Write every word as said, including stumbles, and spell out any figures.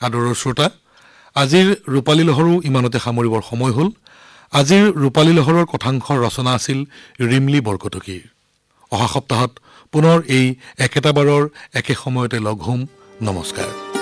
আদৰৰ শ্ৰোতা, আজিৰ ৰূপালী লহৰো ইমানতে সামৰিবৰ সময় হ'ল। আজিৰ ৰূপালী লহৰৰ কথাংশৰ ৰচনা আছিল ৰিমলী বৰকটকীৰ। অহা সপ্তাহত পুনৰ এই একেটা বাৰৰ একে সময়তে লগ হ'ম। নমস্কাৰ।